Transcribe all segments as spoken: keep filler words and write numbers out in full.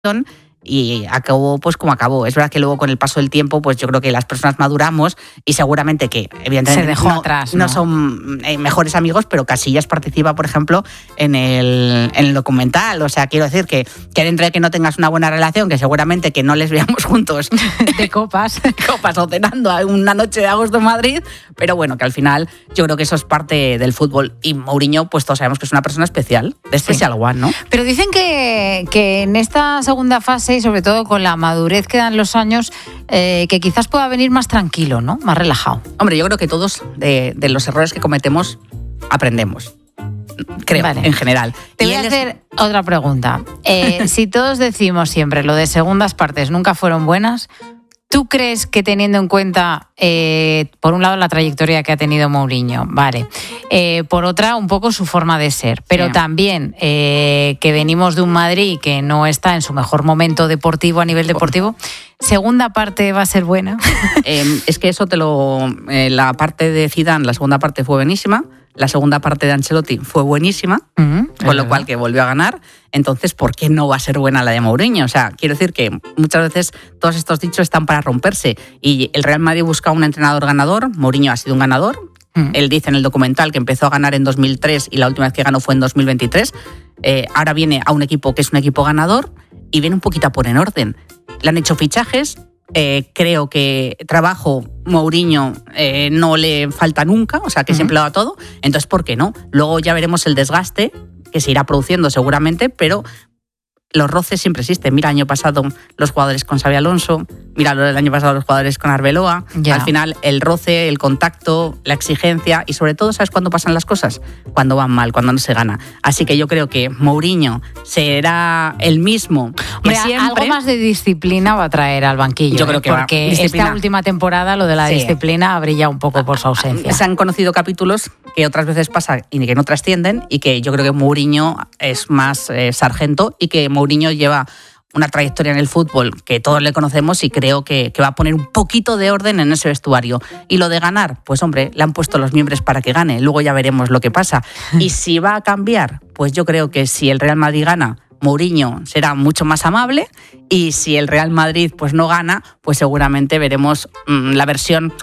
y acabó pues como acabó. Es verdad que luego con el paso del tiempo pues yo creo que las personas maduramos y seguramente que evidentemente se dejó no, atrás, no no son eh, mejores amigos, pero Casillas participa, por ejemplo, en el, en el documental. O sea, quiero decir que, que dentro de que no tengas una buena relación, que seguramente que no les veamos juntos de copas copas o cenando una noche de agosto en Madrid, pero bueno, que al final yo creo que eso es parte del fútbol. Y Mourinho, pues todos sabemos que es una persona especial, de Special One, ¿no? Pero dicen que, que en esta segunda fase, y sobre todo con la madurez que dan los años, eh, que quizás pueda venir más tranquilo, ¿no? Más relajado. Hombre, yo creo que todos de, de los errores que cometemos aprendemos. Creo, vale. En general. Te voy a hacer es... otra pregunta. Eh, si todos decimos siempre lo de segundas partes nunca fueron buenas, ¿tú crees que teniendo en cuenta, eh, por un lado, la trayectoria que ha tenido Mourinho, vale, eh, por otra, un poco su forma de ser, pero sí. también eh, que venimos de un Madrid que no está en su mejor momento deportivo a nivel deportivo, ¿segunda parte va a ser buena? Eh, es que eso te lo... Eh, la parte de Zidane, la segunda parte fue buenísima. La segunda parte de Ancelotti fue buenísima, uh-huh, con lo cual que volvió a ganar. Entonces, ¿por qué no va a ser buena la de Mourinho? O sea, quiero decir que muchas veces todos estos dichos están para romperse. Y el Real Madrid busca un entrenador ganador. Mourinho ha sido un ganador. Uh-huh. Él dice en el documental que empezó a ganar en dos mil tres y la última vez que ganó fue en dos mil veintitrés. Eh, ahora viene a un equipo que es un equipo ganador y viene un poquito a poner en orden. Le han hecho fichajes. Eh, creo que trabajo Mourinho eh, no le falta nunca, o sea que uh-huh. siempre lo da todo, entonces ¿por qué no? Luego ya veremos el desgaste que se irá produciendo seguramente, pero los roces siempre existen. Mira el año pasado los jugadores con Xabi Alonso, mira el año pasado los jugadores con Arbeloa, yeah. Al final el roce, el contacto, la exigencia y sobre todo, ¿sabes cuándo pasan las cosas? Cuando van mal, cuando no se gana. Así que yo creo que Mourinho será el mismo que Hombre, siempre. Algo más de disciplina va a traer al banquillo. Yo creo ¿eh? que Porque va, esta última temporada lo de la sí. disciplina ha brillado un poco por su ausencia. Se han conocido capítulos que otras veces pasa y que no trascienden y que yo creo que Mourinho es más eh, sargento y que Mourinho lleva una trayectoria en el fútbol que todos le conocemos y creo que, que va a poner un poquito de orden en ese vestuario. Y lo de ganar, pues hombre, le han puesto los miembros para que gane, luego ya veremos lo que pasa. Y si va a cambiar, pues yo creo que si el Real Madrid gana, Mourinho será mucho más amable y si el Real Madrid pues no gana, pues seguramente veremos mmm, la versión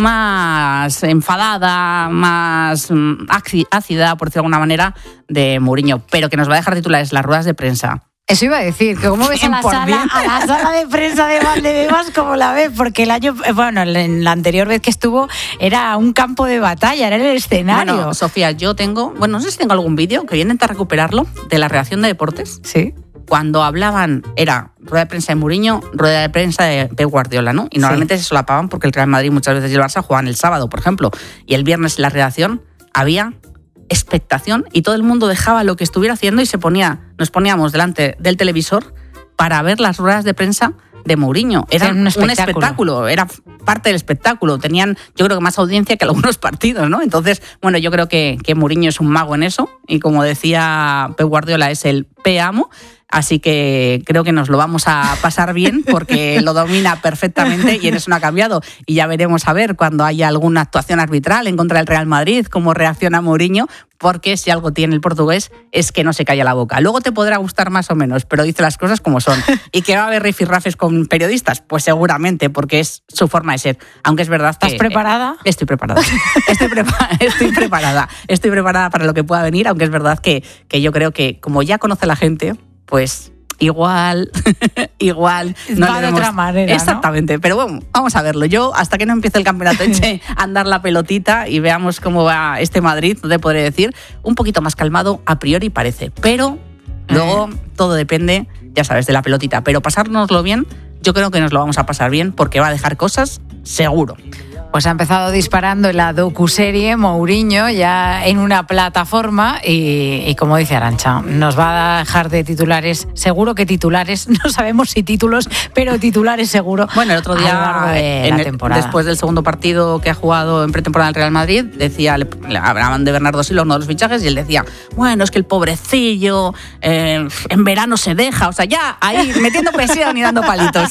más enfadada, más ácida, por decirlo de alguna manera, de Mourinho, pero que nos va a dejar titulares las ruedas de prensa. Eso iba a decir, que cómo ves a la, sala, a la sala de prensa de Valdebebas, como la ves, porque el año, bueno, en la anterior vez que estuvo era un campo de batalla, era el escenario. Bueno, Sofía, yo tengo, bueno, no sé si tengo algún vídeo, que voy a intentar recuperarlo, de la reacción de deportes. Sí. Cuando hablaban, era rueda de prensa de Mourinho, rueda de prensa de Pep Guardiola, ¿no? Y normalmente sí. se solapaban porque el Real Madrid muchas veces y el Barça jugaban el sábado, por ejemplo, y el viernes en la redacción había expectación y todo el mundo dejaba lo que estuviera haciendo y se ponía, nos poníamos delante del televisor para ver las ruedas de prensa de Mourinho. Era un espectáculo. un espectáculo, era parte del espectáculo. Tenían, yo creo que más audiencia que algunos partidos, ¿no? Entonces, bueno, yo creo que, que Mourinho es un mago en eso y como decía Pep Guardiola, es el P amo. Así que creo que nos lo vamos a pasar bien porque lo domina perfectamente y en eso no ha cambiado. Y ya veremos a ver cuando haya alguna actuación arbitral en contra del Real Madrid, cómo reacciona Mourinho, porque si algo tiene el portugués es que no se calla la boca. Luego te podrá gustar más o menos, pero dice las cosas como son. ¿Y que va a haber rifirrafes con periodistas? Pues seguramente, porque es su forma de ser. Aunque es verdad que... ¿Estás preparada? Eh, estoy preparada. Estoy, prepa- estoy preparada. Estoy preparada para lo que pueda venir, aunque es verdad que, que yo creo que como ya conoce la gente, pues igual, igual... No va de debemos... otra manera, Exactamente, ¿no? Pero bueno, vamos a verlo. Yo, hasta que no empiece el campeonato, eche a andar la pelotita y veamos cómo va este Madrid, te podré decir, un poquito más calmado a priori parece, pero luego todo depende, ya sabes, de la pelotita. Pero pasárnoslo bien, yo creo que nos lo vamos a pasar bien porque va a dejar cosas seguro. Pues ha empezado disparando en la docuserie Mourinho ya en una plataforma y, y como dice Arantxa, nos va a dejar de titulares, seguro que titulares, no sabemos si títulos, pero titulares seguro. Bueno, el otro día, de en la el, temporada. después del segundo partido que ha jugado en pretemporada el Real Madrid, decía, le, le hablaban de Bernardo Silva, uno de los fichajes, y él decía, bueno, es que el pobrecillo eh, en verano se deja, o sea, ya ahí metiendo presión y dando palitos.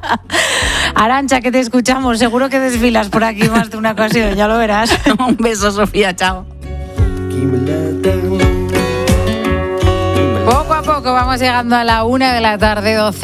Arantxa, que te escuchamos, seguro que desfilas por aquí más de una ocasión, ya lo verás. Un beso, Sofía, chao. Poco a a poco vamos llegando a la una de la tarde, doce.